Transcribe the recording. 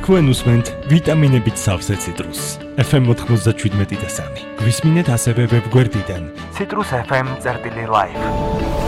თქვენ უსმენთ ვიტამინებით სავსე ციტრუსს. FM 97.3. გვისმინეთ ასევე ვებგვერდიდან citrusfm.live.